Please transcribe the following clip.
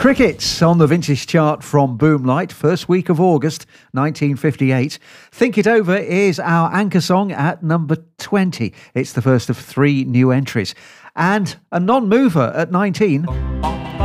Crickets on the vintage chart from Boomlight, first week of August 1958. Think It Over is our anchor song at number 20. It's the first of 3 new entries. And a non-mover at 19.